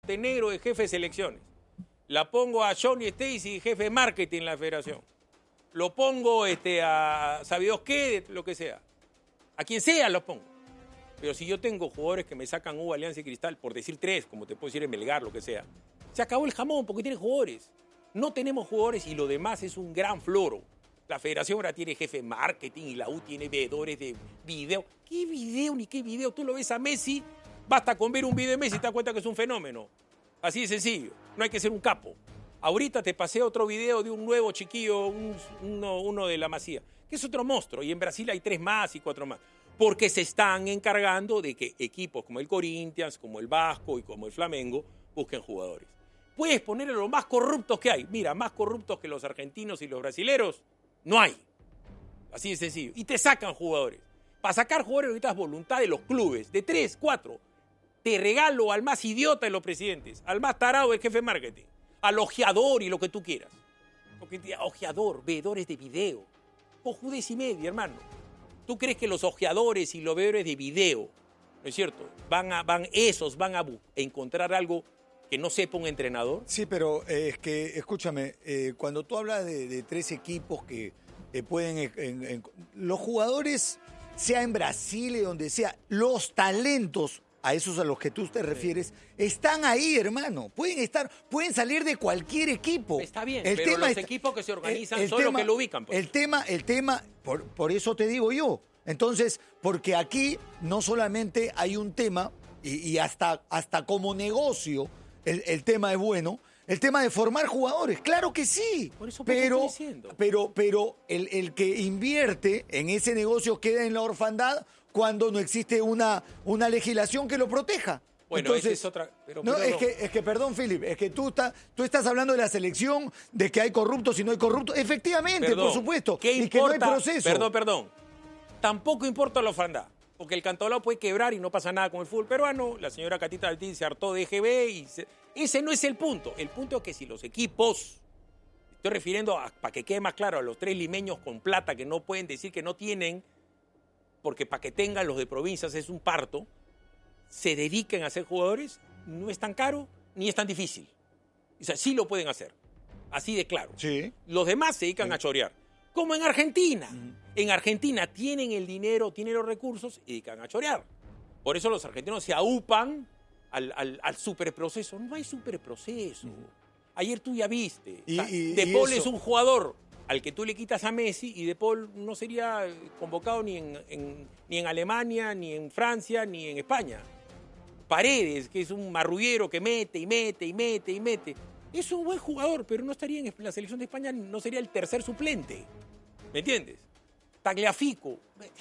Montenegro de jefe de selecciones. La pongo a Johnny Stacy, jefe de marketing en la federación. Lo pongo a sabidos qué, lo que sea. A quien sea lo pongo. Pero si yo tengo jugadores que me sacan Alianza y Cristal, por decir 3, como te puedo decir en Melgar, lo que sea, se acabó el jamón porque tiene jugadores. No tenemos jugadores y lo demás es un gran floro. La federación ahora tiene jefe de marketing y la U tiene veedores de video. ¿Qué video ni qué video? Tú lo ves a Messi, basta con ver un video de Messi y te das cuenta que es un fenómeno. Así de sencillo. No hay que ser un capo. Ahorita te pasé otro video de un nuevo chiquillo, uno de la Masía, que es otro monstruo. Y en Brasil hay 3 más y 4 más. Porque se están encargando de que equipos como el Corinthians, como el Vasco y como el Flamengo busquen jugadores. Puedes ponerle los más corruptos que hay. Mira, más corruptos que los argentinos y los brasileros, no hay. Así de sencillo. Y te sacan jugadores. Para sacar jugadores necesitas voluntad de los clubes, de 3, 4. Te regalo al más idiota de los presidentes, al más tarado del jefe de marketing, al ojeador y lo que tú quieras. Ojeador, veedores de video. Cojudez y media, hermano. ¿Tú crees que los ojeadores y los veedores de video, ¿no es cierto? Van a encontrar algo que no sepa un entrenador? Sí, pero es que, escúchame, cuando tú hablas de 3 equipos que pueden... los jugadores, sea en Brasil y donde sea, los talentos, a esos a los que tú te refieres, están ahí, hermano. Pueden salir de cualquier equipo. Está bien, pero los equipos que se organizan son los que lo ubican. Pues. El tema, por eso te digo yo. Entonces, porque aquí no solamente hay un tema, y hasta como negocio, el tema es bueno, el tema de formar jugadores, claro que sí. Por eso pero estoy diciendo. el que invierte en ese negocio queda en la orfandad cuando no existe una legislación que lo proteja. Bueno, entonces, esa es otra... Es que, perdón, Philip, es que tú estás hablando de la selección, de que hay corruptos y no hay corruptos. Efectivamente, por supuesto. ¿Qué y importa? que no hay proceso. Perdón. Tampoco importa la orfandad, porque el Cantolao puede quebrar y no pasa nada con el fútbol peruano. La señora Catita Altín se hartó de EGB y... Ese no es el punto. El punto es que si los equipos... Estoy refiriendo, para que quede más claro, a los 3 limeños con plata que no pueden decir que no tienen, porque para que tengan los de provincias es un parto, se dediquen a ser jugadores, no es tan caro ni es tan difícil. O sea, sí lo pueden hacer. Así de claro. Sí. Los demás se dedican a chorear. Como en Argentina. En Argentina tienen el dinero, tienen los recursos y dedican a chorear. Por eso los argentinos se aupan al superproceso. No hay superproceso. Ayer tú ya viste. De Paul es un jugador al que tú le quitas a Messi y De Paul no sería convocado ni en Alemania, ni en Francia, ni en España. Paredes, que es un marrullero que mete. Es un buen jugador, pero no estaría en la selección de España, no sería el tercer suplente. ¿Me entiendes? Tagliafico,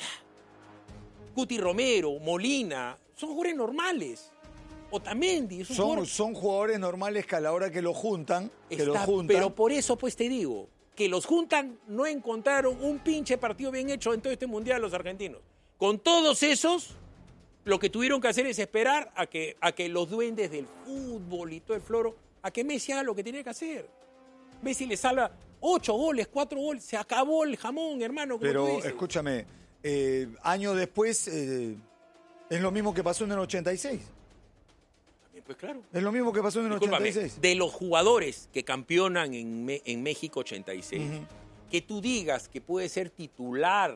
Cuti Romero, Molina, son jugadores normales. Otamendi, son jugadores normales que a la hora que los juntan, Pero por eso pues te digo, que los juntan, no encontraron un pinche partido bien hecho en todo este mundial los argentinos. Con todos esos, lo que tuvieron que hacer es esperar a que los duendes del fútbol y todo el floro, a que Messi haga lo que tenía que hacer. Messi le salva 8 goles, 4 goles, se acabó el jamón, hermano. Pero escúchame, años después es lo mismo que pasó en el 86. Pues claro. Es lo mismo que pasó en el 86. De los jugadores que campeonan en México 86, que tú digas que puede ser titular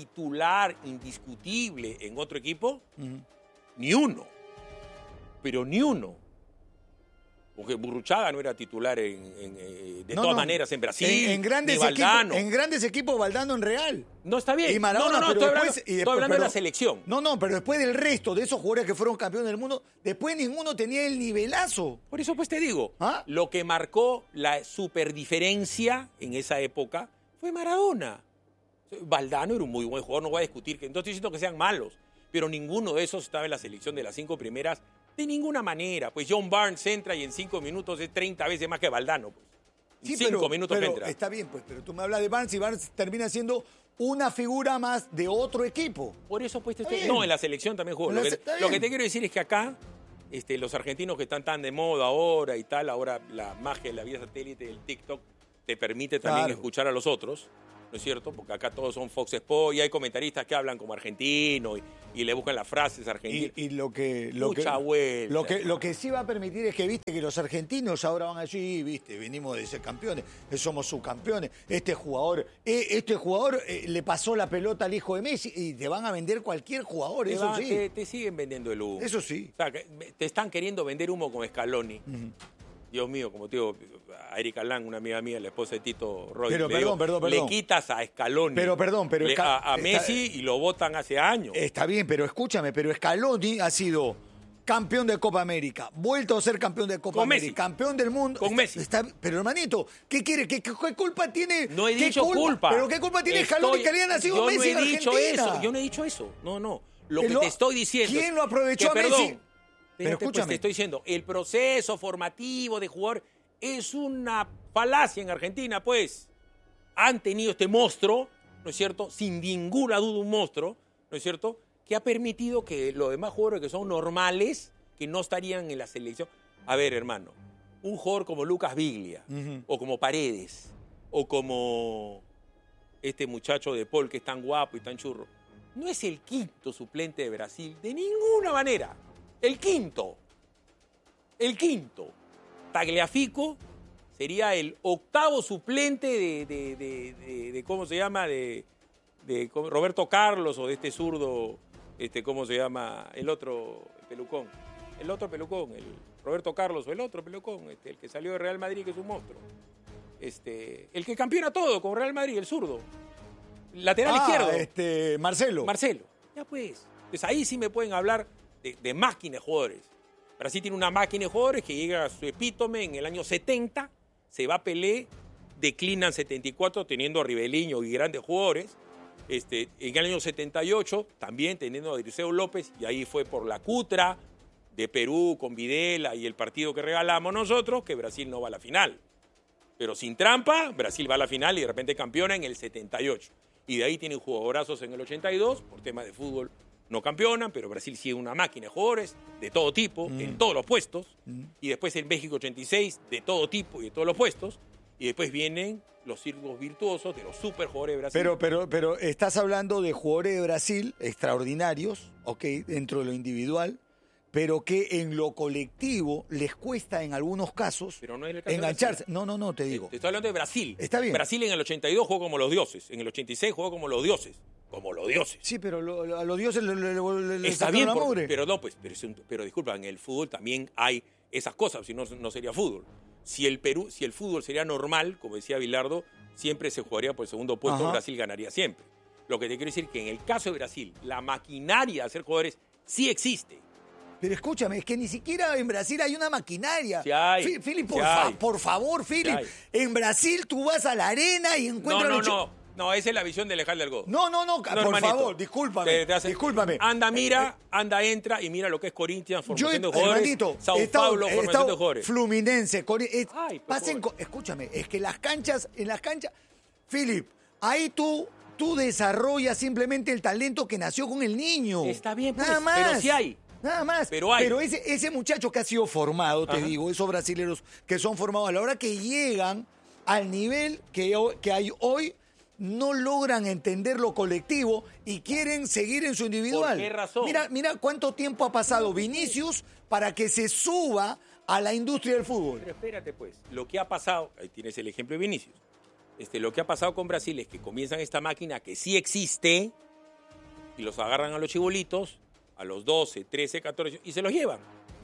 indiscutible en otro equipo, ni uno. Pero ni uno. Porque Burruchaga no era titular de todas maneras en Brasil. En grandes equipos, Valdano en Real. No, está bien. Y Maradona, estoy hablando de la selección. No, pero después del resto de esos jugadores que fueron campeones del mundo, después ninguno tenía el nivelazo. Por eso pues te digo, lo que marcó la superdiferencia en esa época fue Maradona. Valdano era un muy buen jugador, no voy a discutir, no estoy diciendo que sean malos, pero ninguno de esos estaba en la selección de las 5 primeras. De ninguna manera. Pues John Barnes entra y en 5 minutos es 30 veces más que Valdano. Pues. En 5 minutos pero entra. Está bien, pues, pero tú me hablas de Barnes y Barnes termina siendo una figura más de otro equipo. Por eso, pues, no, en la selección también jugó. Lo que te quiero decir es que acá, los argentinos que están tan de moda ahora y tal, ahora la magia de la vía satélite del TikTok te permite también escuchar a los otros, ¿no es cierto? Porque acá todos son Fox Sports y hay comentaristas que hablan como argentino y le buscan las frases argentinas. Y Mucha vuelta. lo que sí va a permitir es que, viste, que los argentinos ahora van allí, viste, venimos de ser campeones, somos subcampeones. Este jugador le pasó la pelota al hijo de Messi y te van a vender cualquier jugador, eso sí. Te siguen vendiendo el humo. Eso sí. O sea, te están queriendo vender humo con Scaloni. Dios mío, como te digo, a Erika Lang, una amiga mía, la esposa de Tito Roy, Pero perdón. le quitas a Scaloni, a Messi y lo votan hace años. Está bien, pero escúchame, pero Scaloni ha sido campeón de Copa América, vuelto a ser campeón de Copa América, Messi. campeón del mundo. Con Messi. Pero hermanito, ¿qué quiere? ¿Qué culpa tiene? No he dicho culpa. ¿Pero qué culpa tiene Scaloni que le haya nacido Messi en Argentina? Yo no he dicho eso. No. Lo que te estoy diciendo. ¿Quién lo aprovechó a Messi? Perdón. Pero escúchame. Pues te estoy diciendo, el proceso formativo de jugador es una falacia en Argentina, pues. Han tenido este monstruo, ¿no es cierto? Sin ninguna duda un monstruo, ¿no es cierto? Que ha permitido que los demás jugadores que son normales, que no estarían en la selección. A ver, hermano, un jugador como Lucas Biglia, o como Paredes, o como este muchacho de Paul que es tan guapo y tan churro, no es el quinto suplente de Brasil, de ninguna manera. El quinto. Tagliafico sería el octavo suplente de ¿cómo se llama? De Roberto Carlos o de este zurdo, ¿cómo se llama? El otro pelucón. El Roberto Carlos o el otro pelucón, el que salió de Real Madrid, que es un monstruo. El que campeona todo con Real Madrid, el zurdo. Lateral izquierdo. Marcelo. Ya pues. Entonces ahí sí me pueden hablar de máquina de jugadores. Brasil tiene una máquina de jugadores que llega a su epítome en el año 70, se va a Pelé, declina en 74 teniendo a Riveliño y grandes jugadores. En el año 78 también teniendo a Dirceu López, y ahí fue por la cutra de Perú con Videla y el partido que regalamos nosotros que Brasil no va a la final. Pero sin trampa, Brasil va a la final y de repente campeona en el 78. Y de ahí tienen jugadorazos en el 82, por temas de fútbol no campeonan, pero Brasil sigue una máquina de jugadores de todo tipo, en todos los puestos. Y después en México 86, de todo tipo y de todos los puestos. Y después vienen los círculos virtuosos de los super jugadores de Brasil. Pero estás hablando de jugadores de Brasil extraordinarios, ok, dentro de lo individual, pero que en lo colectivo les cuesta en algunos casos pero no es el caso engancharse. No, te digo. Te estoy hablando de Brasil. Está bien. Brasil en el 82 jugó como los dioses, en el 86 jugó como los dioses. Sí, pero a los dioses le está bien, la mugre. pero disculpa, en el fútbol también hay esas cosas, si no, no sería fútbol. Si el fútbol sería normal, como decía Bilardo, siempre se jugaría por el segundo puesto, Brasil ganaría siempre. Lo que te quiero decir es que en el caso de Brasil, la maquinaria de hacer jugadores sí existe. Pero escúchame, es que ni siquiera en Brasil hay una maquinaria. Sí hay. Philip, por favor, Philip. En Brasil tú vas a la arena y encuentras... No, esa es la visión de Lejal del Go. No, por favor, discúlpame. Discúlpame. Entra y mira lo que es Corinthians, formación de jugadores. Hermanito, Sao Paulo, formación de jugadores. Fluminense, escúchame, es que en las canchas, Philip, ahí tú desarrollas simplemente el talento que nació con el niño. Está bien, pues, nada más. pero sí hay. Nada más. Pero ese muchacho que ha sido formado, te digo, esos brasileños que son formados a la hora que llegan al nivel que hay hoy, no logran entender lo colectivo y quieren seguir en su individual. ¿Por qué razón? Mira cuánto tiempo ha pasado Vinicius para que se suba a la industria del fútbol. Pero espérate pues, lo que ha pasado, ahí tienes el ejemplo de Vinicius, lo que ha pasado con Brasil es que comienzan esta máquina que sí existe y los agarran a los chibolitos a los 12, 13, 14 y se los llevan.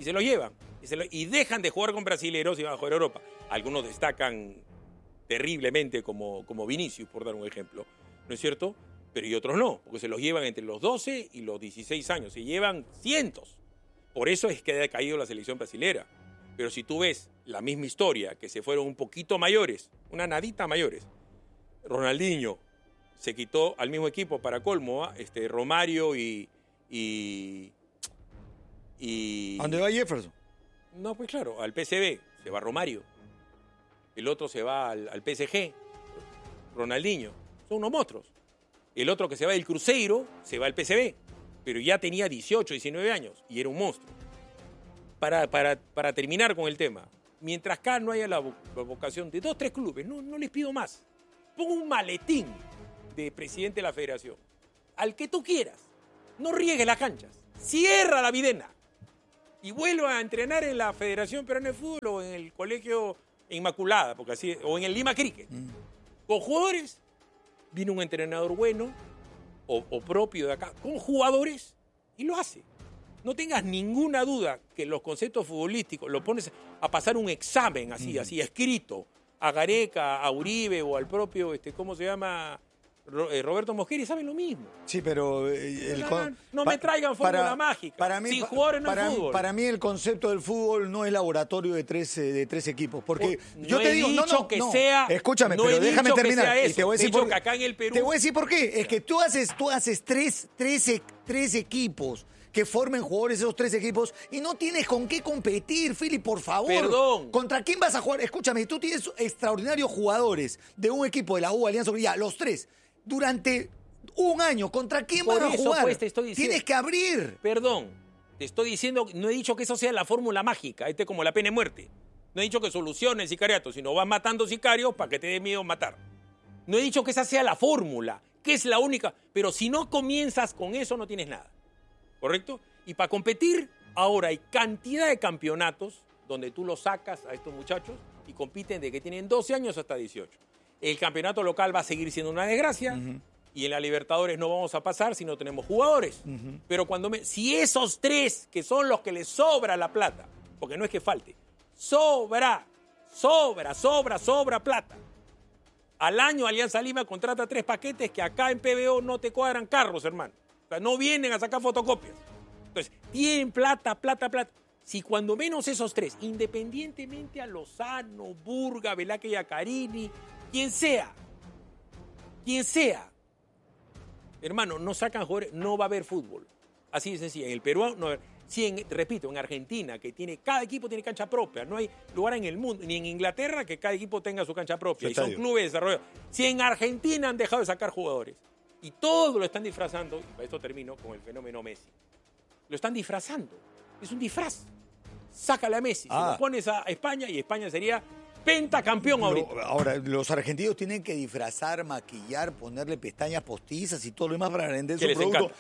Y dejan de jugar con brasileros y van a jugar a Europa. Algunos destacan terriblemente como Vinicius, por dar un ejemplo, ¿no es cierto? Pero y otros no, porque se los llevan entre los 12 y los 16 años, se llevan cientos. Por eso es que ha caído la selección brasilera. Pero si tú ves la misma historia, que se fueron un poquito mayores, una nadita mayores, Ronaldinho se quitó al mismo equipo para colmo, Romario y ¿A dónde va Jefferson? No, pues claro, al PSV se va Romario. El otro se va al PSG, Ronaldinho. Son unos monstruos. El otro que se va del Cruzeiro se va al PSV, pero ya tenía 18, 19 años y era un monstruo. Para terminar con el tema, mientras acá no haya la vocación de 2, 3 clubes, no les pido más. Pongo un maletín de presidente de la federación, al que tú quieras, no riegues las canchas, cierra la videna y vuelva a entrenar en la Federación Peruana de Fútbol o en el Colegio Inmaculada, porque así, o en el Lima Cricket. Con jugadores, viene un entrenador bueno o propio de acá, con jugadores y lo hace. No tengas ninguna duda que los conceptos futbolísticos lo pones a pasar un examen así escrito, a Gareca, a Uribe o al propio, ¿cómo se llama? Roberto Mosquera, saben lo mismo. Sí, pero no me traigan fórmula mágica. Para mí, sin jugadores no hay fútbol. Para mí el concepto del fútbol no es laboratorio de tres equipos. Porque no yo te digo, escúchame, no pero déjame terminar. Y te voy a decir por qué. Acá en el Perú. Te voy a decir por qué. Es que tú haces tres equipos que formen jugadores esos tres equipos y no tienes con qué competir, Philly, por favor. Perdón. ¿Contra quién vas a jugar? Escúchame, tú tienes extraordinarios jugadores de un equipo de la U, Alianza Unida, los tres, durante un año. ¿Contra quién van a jugar? Pues, te estoy diciendo, tienes que abrir. Perdón, te estoy diciendo, no he dicho que eso sea la fórmula mágica, como la pena de muerte. No he dicho que solucione el sicariato, sino vas matando sicarios para que te dé miedo matar. No he dicho que esa sea la fórmula, que es la única, pero si no comienzas con eso no tienes nada. ¿Correcto? Y para competir, ahora hay cantidad de campeonatos donde tú los sacas a estos muchachos y compiten de que tienen 12 años hasta 18. El campeonato local va a seguir siendo una desgracia y en la Libertadores no vamos a pasar si no tenemos jugadores. Pero si esos tres, que son los que les sobra la plata, porque no es que falte, sobra plata. Al año Alianza Lima contrata 3 paquetes que acá en PBO no te cuadran carros, hermano. O sea, no vienen a sacar fotocopias. Entonces, tienen plata. Si cuando menos esos tres, independientemente a Lozano, Burga, Velázquez Yacarini, quien sea, hermano, no sacan jugadores, no va a haber fútbol. Así de sencillo. En el Perú, no, repito, en Argentina, cada equipo tiene cancha propia. No hay lugar en el mundo, ni en Inglaterra, que cada equipo tenga su cancha propia. Y son clubes de desarrollo. Si en Argentina han dejado de sacar jugadores, y todo lo están disfrazando, y para esto termino con el fenómeno Messi. Lo están disfrazando. Es un disfraz. Sácale a Messi. Se lo pones a España y España sería pentacampeón ahorita. Ahora, los argentinos tienen que disfrazar, maquillar, ponerle pestañas postizas y todo lo demás para vender su producto.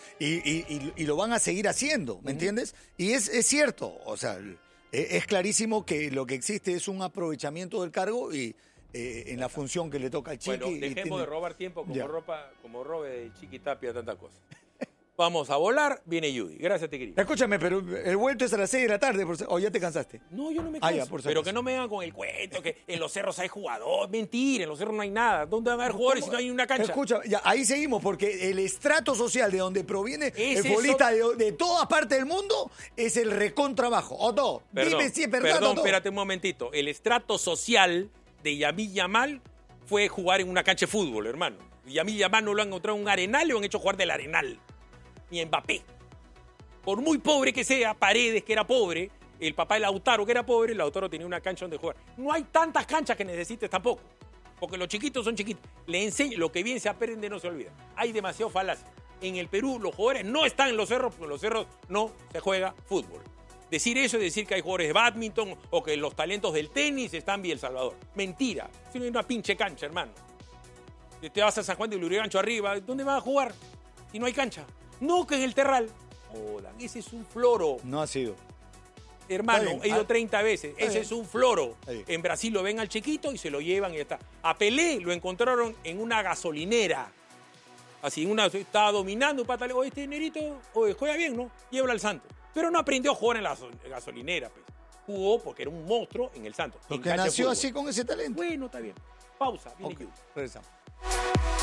Y lo van a seguir haciendo, ¿me entiendes? Y es cierto. O sea, es clarísimo que lo que existe es un aprovechamiento del cargo y en la función que le toca al Chiqui. Bueno, dejemos de robar tiempo como robe de Chiqui Tapia, tanta cosa. Vamos a volar, viene Judy. Gracias, te querido. Escúchame, pero el vuelto es a las 6 de la tarde, ¿o ya te cansaste? No, yo no me canso. Ya, por pero que no me vengan con el cuento, que en los cerros hay jugadores. Mentira, en los cerros no hay nada. ¿Dónde van a haber jugadores si no hay una cancha? Escucha, ya, ahí seguimos, porque el estrato social de donde proviene el futbolista de toda parte del mundo es el recontrabajo. Otto, dime si es verdad. Perdón, espérate un momentito. El estrato social de Yamil Yamal fue jugar en una cancha de fútbol, hermano. Yamil Yamal no lo han encontrado en un arenal, lo han hecho jugar del arenal. Ni Mbappé. Por muy pobre que sea, Paredes, que era pobre, el papá de Lautaro, que era pobre, Lautaro tenía una cancha donde jugar. No hay tantas canchas que necesites tampoco, porque los chiquitos son chiquitos. Le enseño, lo que bien se aprende no se olvida. Hay demasiado falacia. En el Perú los jugadores no están en los cerros, porque en los cerros no se juega fútbol. Decir eso es decir que hay jugadores de bádminton o que los talentos del tenis están en El Salvador. Mentira. Si no hay una pinche cancha, hermano. Si te vas a San Juan de Lurigancho arriba, ¿dónde vas a jugar? Si no hay cancha. No, que en el Terral. Jodan, ese es un floro. No ha sido. Hermano, he ido 30 veces. Ese es un floro. En Brasil lo ven al chiquito y se lo llevan y ya está. A Pelé lo encontraron en una gasolinera. Así, estaba dominando un pataleo. Oye, este dinerito, juega bien, ¿no? Llévalo al Santos. Pero no aprendió a jugar en la gasolinera, pues. Jugó porque era un monstruo en el Santos. Porque nació así con ese talento. Bueno, está bien. Pausa. Viene Regresamos.